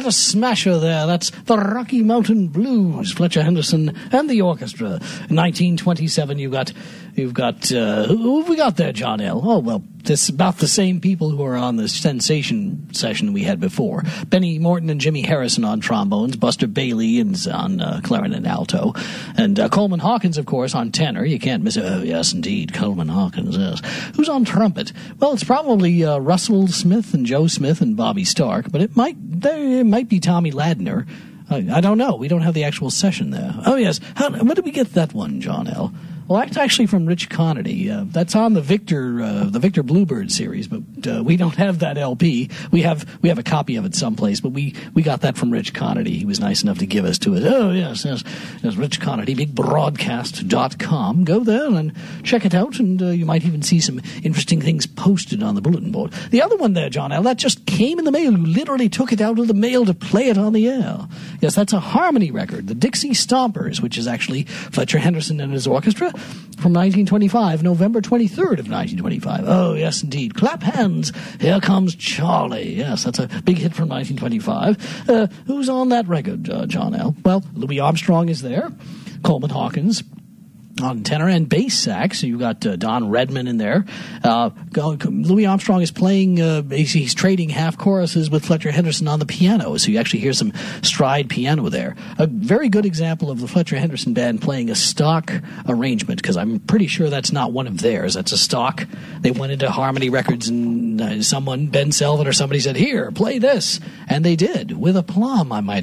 What a smasher there. That's the Rocky Mountain Blues, Fletcher Henderson and the orchestra. In 1927, you've got who have we got there, John L.? Oh, well, this about the same people who are on the Sensation session we had before. Benny Morton and Jimmy Harrison on trombones, Buster Bailey on clarinet and alto, and Coleman Hawkins, of course, on tenor. You can't miss it. Oh, yes, indeed, Coleman Hawkins, yes. Who's on trumpet? Well, it's probably Russell Smith and Joe Smith and Bobby Stark, but it might be Tommy Ladner. I don't know. We don't have the actual session there. Oh, yes. When did we get that one, John L.? Well, that's actually from Rich Conity. That's on the Victor Bluebird series, but we don't have that LP. We have a copy of it someplace, but we got that from Rich Conity. He was nice enough to give us to it. Oh, yes, Rich Conity, bigbroadcast.com. Go there and check it out, and you might even see some interesting things posted on the bulletin board. The other one there, John L., that just came in the mail. You literally took it out of the mail to play it on the air. Yes, that's a harmony record, the Dixie Stompers, which is actually Fletcher Henderson and his orchestra, from 1925, November 23rd of 1925. Oh, yes, indeed. Clap hands. Here comes Charlie. Yes, that's a big hit from 1925. Who's on that record, John L.? Well, Louis Armstrong is there. Coleman Hawkins on tenor and bass sax. So you've got Don Redman in there. Louis Armstrong is playing, he's trading half choruses with Fletcher Henderson on the piano, so you actually hear some stride piano there. A very good example of the Fletcher Henderson band playing a stock arrangement, because I'm pretty sure that's not one of theirs. That's a stock. They went into Harmony Records and Ben Selvin or somebody said, here, play this. And they did, with aplomb, I might